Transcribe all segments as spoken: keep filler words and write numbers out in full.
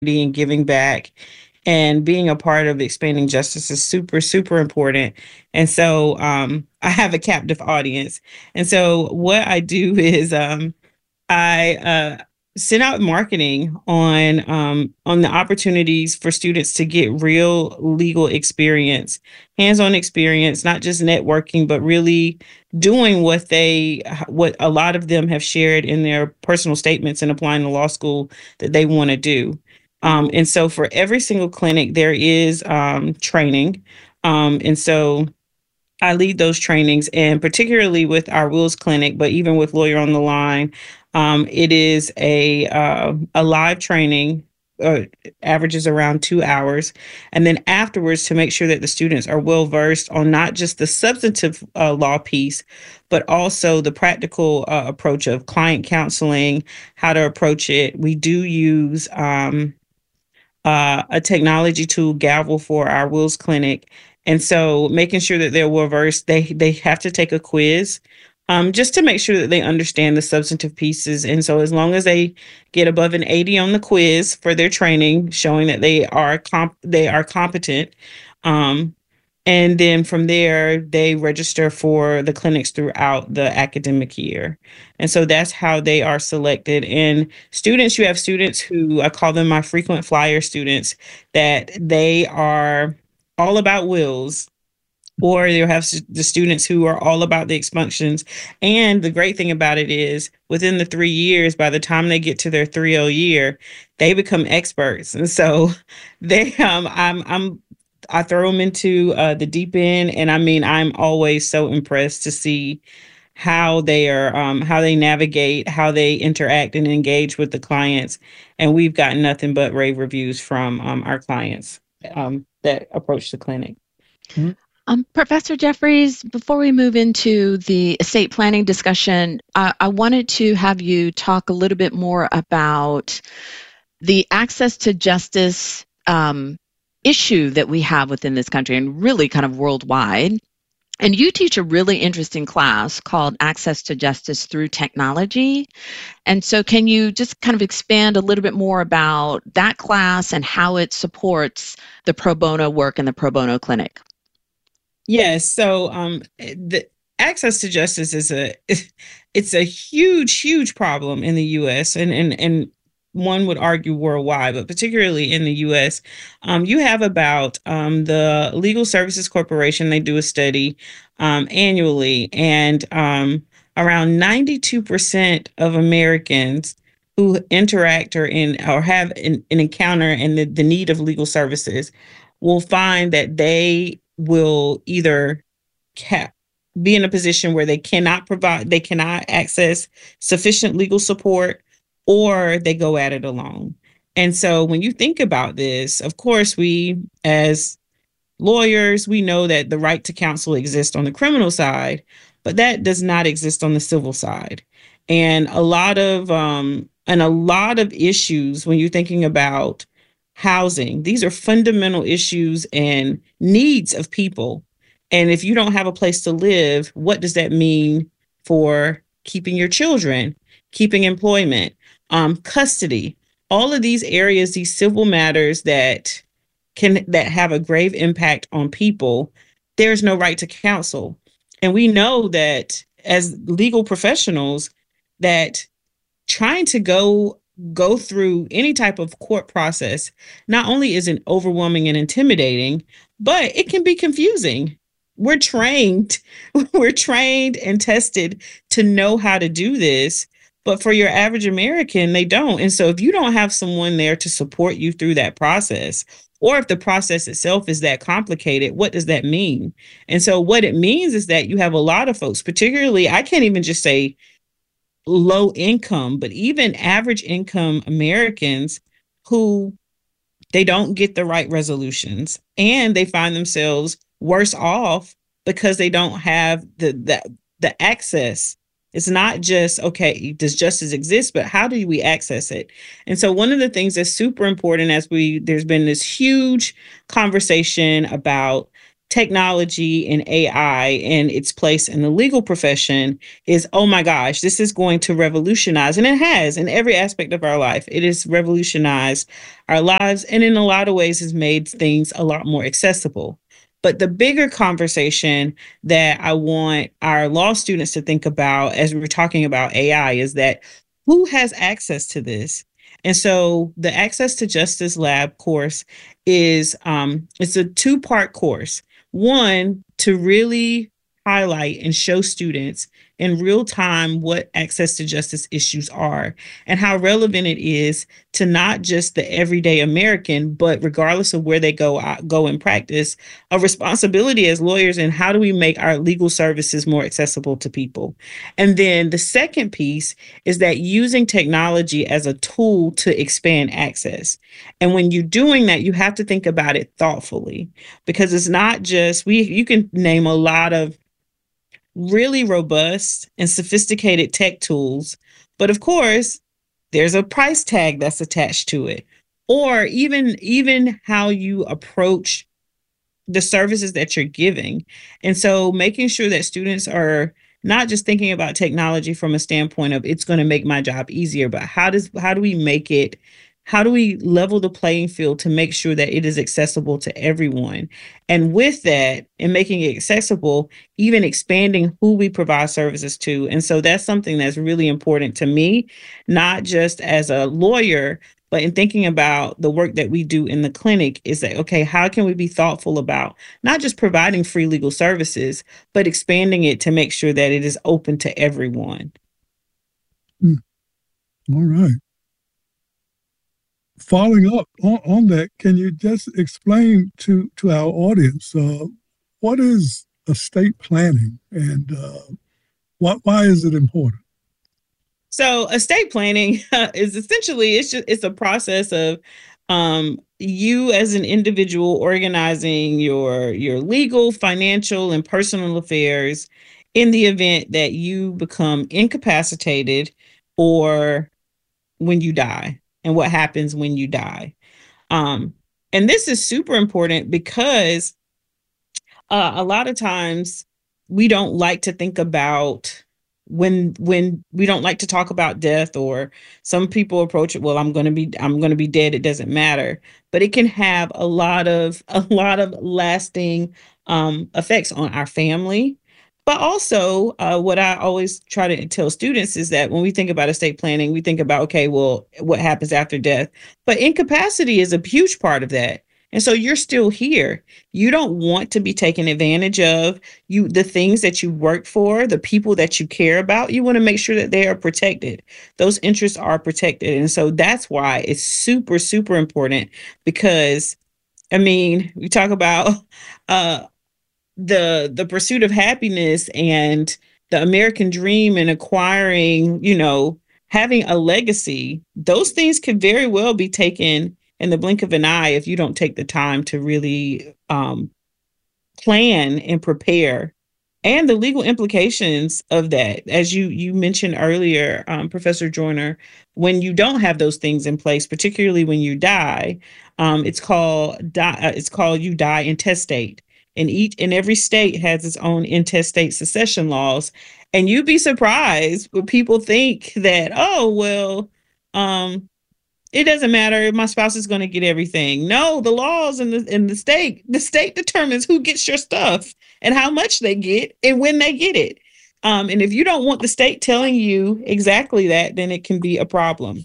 and giving back and being a part of expanding justice is super, super important. And so um, I have a captive audience. And so what I do is um, I uh, send out marketing on um, on the opportunities for students to get real legal experience, hands-on experience, not just networking, but really doing what they what a lot of them have shared in their personal statements and applying to law school that they want to do. Um, and so for every single clinic, there is um, training. Um, and so I lead those trainings, and particularly with our Wills Clinic, but even with Lawyer on the Line, um, it is a uh, a live training. Uh, averages around two hours, and then afterwards to make sure that the students are well versed on not just the substantive uh, law piece, but also the practical uh, approach of client counseling, how to approach it. We do use um, uh, a technology tool, Gavel, for our Wills Clinic. And so making sure that they're well versed, they they have to take a quiz um, just to make sure that they understand the substantive pieces. And so as long as they get above an eighty on the quiz for their training, showing that they are comp- they are competent, um, and then from there, they register for the clinics throughout the academic year. And so that's how they are selected. And students, you have students who I call them my frequent flyer students, that they are all about wills, or you'll have the students who are all about the expunctions. And the great thing about it is within the three years, by the time they get to their three oh year, they become experts. And so they, um, I'm, I'm, I throw them into uh, the deep end. And I mean, I'm always so impressed to see how they are, um, how they navigate, how they interact and engage with the clients. And we've gotten nothing but rave reviews from um, our clients um, that approach the clinic. Mm-hmm. Um, Professor Jeffries, before we move into the estate planning discussion, I, I wanted to have you talk a little bit more about the access to justice um, issue that we have within this country and really kind of worldwide. And you teach a really interesting class called Access to Justice Through Technology. And so can you just kind of expand a little bit more about that class and how it supports the pro bono work in the pro bono clinic? Yes. So um, the access to justice is a it's a huge, huge problem in the U S and and and one would argue worldwide, but particularly in the U S. Um, you have about um, the Legal Services Corporation. They do a study um, annually, and um, around ninety-two percent of Americans who interact or in or have an, an encounter in the, the need of legal services will find that they will either ca- be in a position where they cannot provide, they cannot access sufficient legal support, or they go at it alone. And so when you think about this, of course, we as lawyers, we know that the right to counsel exists on the criminal side, but that does not exist on the civil side. And a lot of um, and a lot of issues when you're thinking about housing, these are fundamental issues and needs of people. And if you don't have a place to live, what does that mean for keeping your children, keeping employment, um, custody, all of these areas, these civil matters that can that have a grave impact on people? There's no right to counsel. And we know that as legal professionals, that trying to go go through any type of court process not only is it overwhelming and intimidating, but it can be confusing. We're trained, we're trained and tested to know how to do this, but for your average American, they don't. And so if you don't have someone there to support you through that process, or if the process itself is that complicated, what does that mean? And so what it means is that you have a lot of folks, particularly, I can't even just say low income, but even average income Americans who they don't get the right resolutions, and they find themselves worse off because they don't have the the, the access. It's not just, okay, does justice exist, but how do we access it? And so one of the things that's super important, as we there's been this huge conversation about technology and A I and its place in the legal profession is, oh my gosh, this is going to revolutionize. And it has in every aspect of our life. It has revolutionized our lives and in a lot of ways has made things a lot more accessible. But the bigger conversation that I want our law students to think about as we're talking about A I is that who has access to this? And so the Access to Justice Lab course is um, it's a two-part course. One, to really highlight and show students in real time what access to justice issues are and how relevant it is to not just the everyday American, but regardless of where they go, uh, go and practice, a responsibility as lawyers and how do we make our legal services more accessible to people. And then the second piece is that using technology as a tool to expand access. And when you're doing that, you have to think about it thoughtfully because it's not just, we. you can name a lot of really robust and sophisticated tech tools. But of course, there's a price tag that's attached to it. Or even, even how you approach the services that you're giving. And so making sure that students are not just thinking about technology from a standpoint of it's going to make my job easier, but how does how do we make it How do we level the playing field to make sure that it is accessible to everyone? And with that, and making it accessible, even expanding who we provide services to. And so that's something that's really important to me, not just as a lawyer, but in thinking about the work that we do in the clinic is that, okay, how can we be thoughtful about not just providing free legal services, but expanding it to make sure that it is open to everyone? Mm. All right. Following up on, on that, can you just explain to, to our audience uh, what is estate planning and uh, what, why is it important? So estate planning uh, is essentially, it's just, it's a process of um, you as an individual organizing your, your legal, financial, and personal affairs in the event that you become incapacitated or when you die. And what happens when you die. Um, and this is super important because uh, a lot of times we don't like to think about when when we don't like to talk about death, or some people approach it, well, I'm going to be I'm going to be dead. It doesn't matter. But it can have a lot of a lot of lasting um, effects on our family. But also, uh, what I always try to tell students is that when we think about estate planning, we think about, okay, well, what happens after death? But incapacity is a huge part of that. And so you're still here. You don't want to be taken advantage of. You, the things that you work for, the people that you care about, you want to make sure that they are protected. Those interests are protected. And so that's why it's super, super important because, I mean, we talk about uh, the the pursuit of happiness and the American dream and acquiring, you know, having a legacy. Those things could very well be taken in the blink of an eye if you don't take the time to really um, plan and prepare. And the legal implications of that, as you you mentioned earlier, um, Professor Joyner, when you don't have those things in place, particularly when you die, um, it's called die, uh, it's called you die intestate. And each and every state has its own intestate succession laws. And you'd be surprised when people think that, oh, well, um, it doesn't matter. My spouse is going to get everything. No, the laws in the in the state, the state determines who gets your stuff and how much they get and when they get it. Um, and if you don't want the state telling you exactly that, then it can be a problem.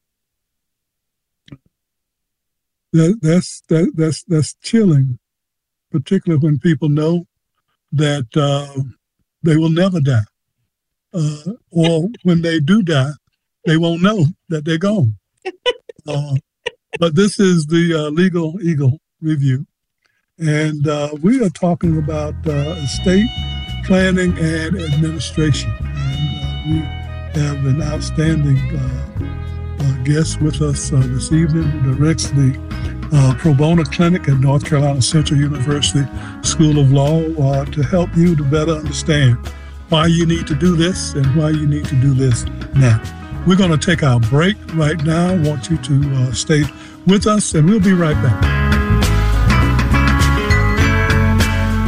That, that's that, that's that's chilling. Particularly when people know that uh, they will never die. Uh, or when they do die, they won't know that they're gone. Uh, but this is the uh, Legal Eagle Review. And uh, we are talking about uh, estate planning and administration. And uh, we have an outstanding uh, uh, guest with us uh, this evening who directs the Uh, Pro Bono Clinic at North Carolina Central University School of Law uh, to help you to better understand why you need to do this and why you need to do this now. We're going to take our break right now. I want you to uh, stay with us and we'll be right back.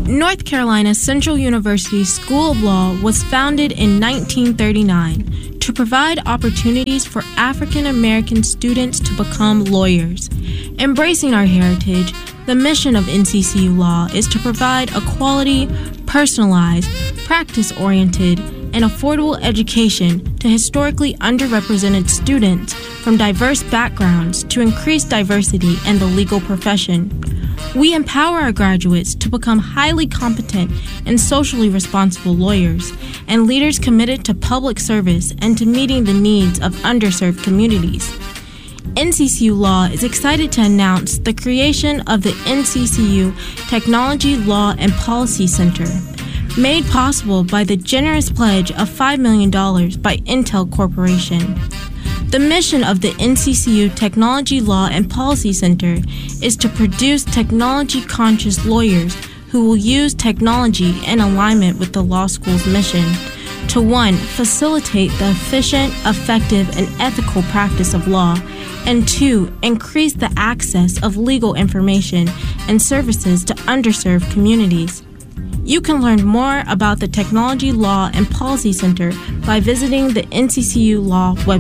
North Carolina Central University School of Law was founded in nineteen thirty-nine to provide opportunities for African American students to become lawyers. Embracing our heritage, the mission of N C C U Law is to provide a quality, personalized, practice-oriented, and affordable education to historically underrepresented students from diverse backgrounds to increase diversity in the legal profession. We empower our graduates to become highly competent and socially responsible lawyers and leaders committed to public service and to meeting the needs of underserved communities. N C C U Law is excited to announce the creation of the N C C U Technology, Law, and Policy Center, made possible by the generous pledge of five million dollars by Intel Corporation. The mission of the N C C U Technology, Law, and Policy Center is to produce technology-conscious lawyers who will use technology in alignment with the law school's mission to, one, facilitate the efficient, effective, and ethical practice of law, and two, increase the access of legal information and services to underserved communities. You can learn more about the Technology, Law, and Policy Center by visiting the N C C U Law website.